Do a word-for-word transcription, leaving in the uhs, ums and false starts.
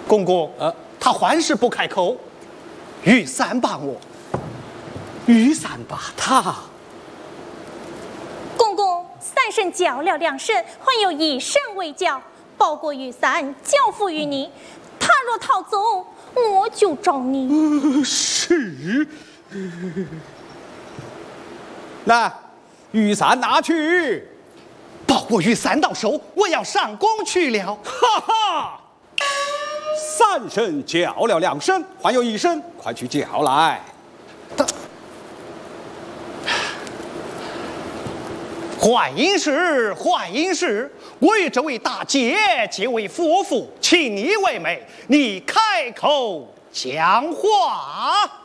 公公， 呃， 他还是不开口。玉伞帮我， 雨伞把他。 公公，三婶叫了两声，还有一声未叫，包裹雨伞交付于你。他若逃走，我就找你。 呃、是。来，雨伞拿去。 包裹雨伞到手，我要上工去了。 哈哈！三声叫了两声，还有一声，快去叫来。 欢迎是欢迎是，我与这位大姐结为夫妇，请你为媒，你开口讲话。